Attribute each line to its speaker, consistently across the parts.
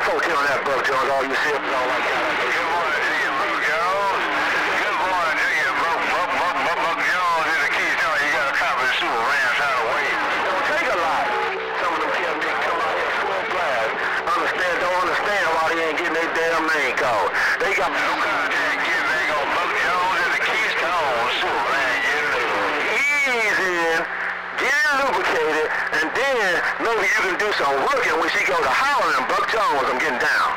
Speaker 1: 14 on that, Buck Jones. All you see is all like that.
Speaker 2: Good morning to you, Buck Jones. Good morning to you, Buck Jones in the Keystone. You got a copy of Super Ranch out of the way.
Speaker 1: Don't take a lot. Some of them kids they come out here full blast. Don't understand why they ain't getting their damn name called. They got
Speaker 2: no contact getting there go Buck Jones in the Keystone. Super Ranch,
Speaker 1: ease in, get it lubricated, and then maybe you can do some working when she goes to hollering. Buck Jones, I'm getting down.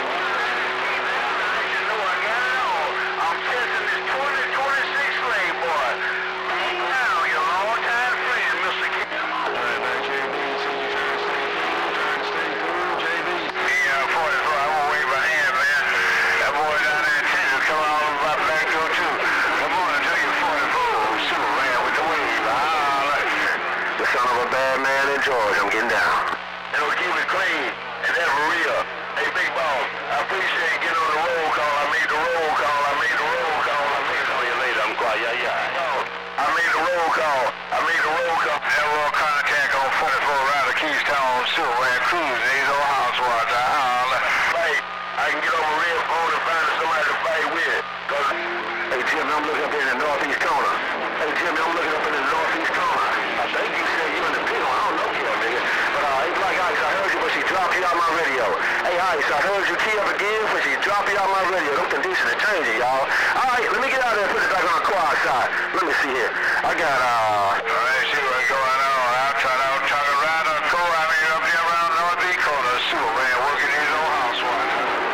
Speaker 1: George, I'm getting down.
Speaker 2: And we'll keep it clean, and that's for real. Hey, Big Boss, I appreciate getting on the roll call. I made the roll call. I made the roll call. I made the roll later. I'm quiet. I made the roll call. I made the roll call. Have all contact on 44 around the Keystone Super Ranch Cruise. These old housewives. Fight. I can get on my red phone and find somebody to fight with.
Speaker 1: Hey, Jimmy, I'm looking up here in the northeast corner. Hey, Jimmy, I'm looking up in the northeast corner. I think you said you in the pit. I don't know you, nigga. But hey, Black Ice, I heard you, but she dropped you out my radio. Hey, Ice, I heard you key up again, but she dropped you out my radio. Them conditions are changing, y'all. All right, let me get out there and put it back on the quad side. Let me see here. I got,
Speaker 2: all right, see what's going on. I'll try to ride on the core. I mean, up here around northeast corner. Super man working his old housewife.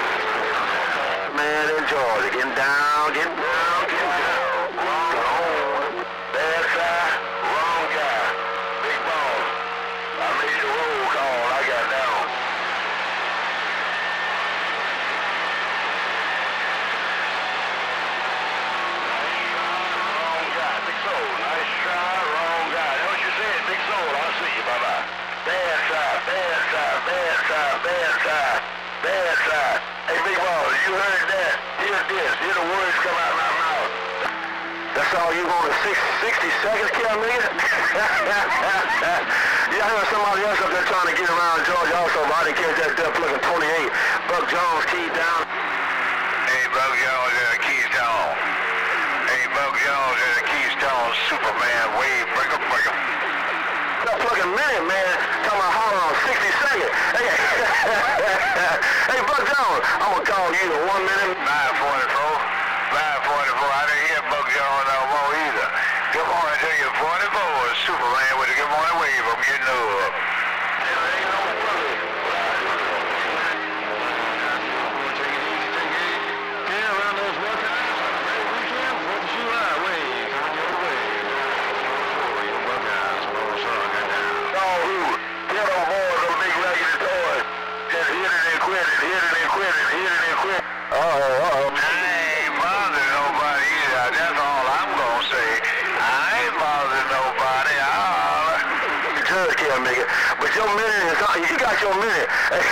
Speaker 1: Man in Georgia, getting down, getting down, getting down.
Speaker 2: Bad side, wrong guy. Big Boss. I made the roll call. I got down. Wrong guy. Big Soul. Nice try. Wrong guy. That's what you said. Big Soul. I'll see you. Bye-bye. Bad side. Bad side. Bad side. Bad side. Bad side. Hey, Big Boss, you heard that? Hear this. Hear the words come out of my mouth.
Speaker 1: That's all you want is 60 seconds, kill me? Yeah, I heard somebody else up there trying to get around Georgia also, but I didn't catch that duck looking 28. Buck Jones keyed down.
Speaker 2: Hey, Buck Jones in the Keystone. Hey, Buck Jones in the Keystone. Superman, wave, break up.
Speaker 1: That fucking minute, man. Talking about hold on, 60 seconds. Hey, hey, Buck Jones, I'm gonna call you in 1 minute.
Speaker 2: 944. 944. I didn't hear Buck Jones no more either. Good morning to you, 44. Superman with a good morning wave. I'm getting up. I ain't bothering nobody either. That's all I'm gonna say. I ain't bothering nobody.
Speaker 1: Judge can't make it. But your minute is on. You got your minute.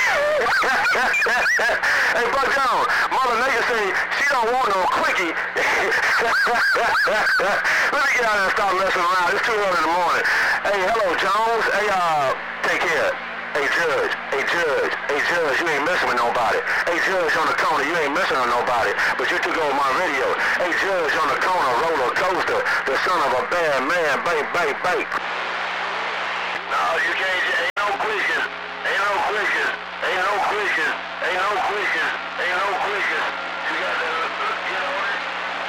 Speaker 1: Hey, Buck Jones, Mother Nature say she don't want no quickie. Let me get out there and stop messing around. It's too early in the morning. Hey, hello, Jones. Hey, take care. Hey, Judge, you ain't messing with nobody. Hey, Judge on the corner, you ain't messing with nobody. But you took over my radio. Hey, Judge on the corner, roller coaster, the son of a bad man, bake.
Speaker 2: No, you can't. Ain't no quickers. Ain't no quickers. Ain't no quickers. Ain't no quickers. Ain't no quickers. You got to get on it.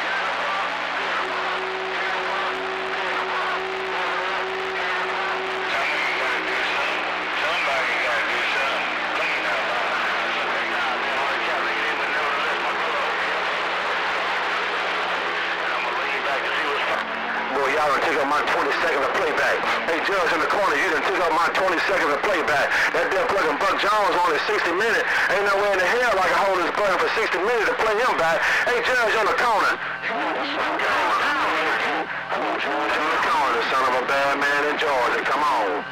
Speaker 2: Somebody got to do something. Clean up. I'm going to lean back and see what's happening.
Speaker 1: Boy, y'all done took up my 20 seconds of playback. Hey, Judge in the corner, you done took up my 20 seconds of playback. That damn fucking Buck Jones on his 60 minutes. Ain't no way in the hell I can hold this button for 60 minutes to play him back. Hey, Judge on the corner. Judge on the corner, the son of a bad man in Georgia. Come on.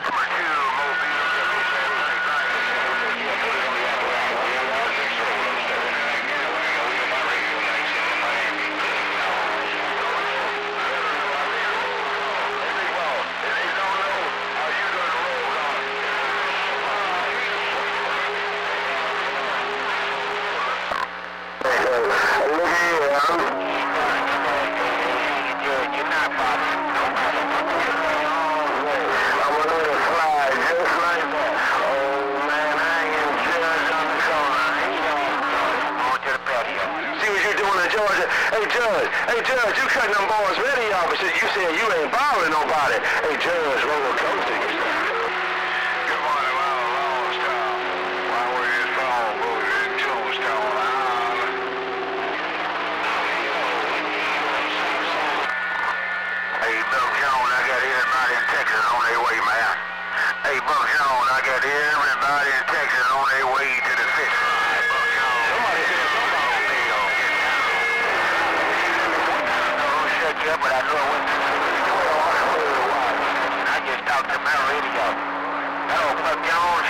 Speaker 1: Judge, you cutting them boys ready off, but you said you ain't bothering nobody. Hey, Judge, roller coaster.
Speaker 2: Good morning, Longstone. Why were you strong, boys in Tombstone Island? Hey, Buck Jones, I got everybody in Texas on their way, man. Hey, Buck Jones, I got everybody in Texas on their way to the fish fry. Buck Jones.
Speaker 1: Somebody said something on me.
Speaker 2: Shut you up, but I know I went to I just talked to my radio. Hello, Buck Jones.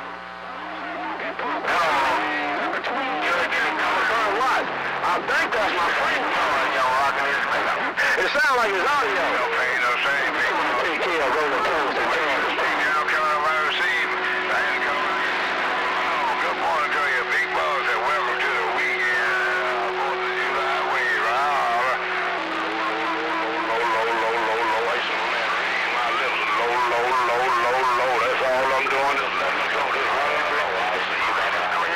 Speaker 2: Hello. You're getting called what?
Speaker 1: I think that's my friend. It sounds like his audio.
Speaker 2: No pain, no shame, people.
Speaker 1: Take care, roller coaster.
Speaker 2: Now coming up out of scene. Good morning to you, big boss, and welcome to the weekend. 4th of July wave. Low. That's all I'm doing is letting it go. I see you, man.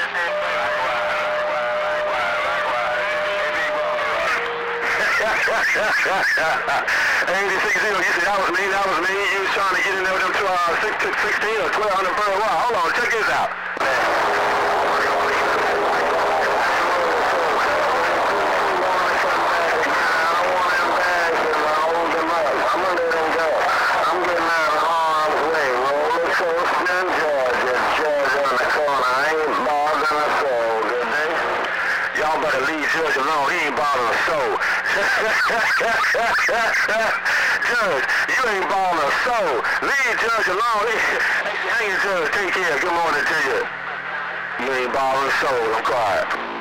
Speaker 1: Hey, 86 you said that was me. You was trying to get in there with them 16 or 1200 per while. Hold on, check this out. Y'all better leave Judge alone. He ain't bothering a soul. Judge, you ain't bothering a soul. Leave Judge alone. Hey, Judge, take care. Good morning to you. You ain't bothering a soul. I'm quiet.